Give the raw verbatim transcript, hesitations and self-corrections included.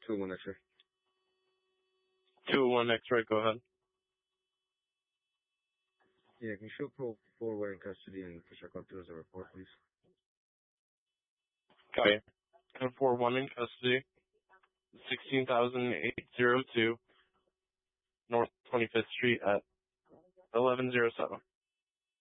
two oh one X-ray. two oh one X-ray, go ahead. Yeah, can you show Pro four we're in custody and push our code through as a report, please? Okay. Code four one in custody. sixteen thousand eight hundred two North twenty-fifth Street at eleven oh seven.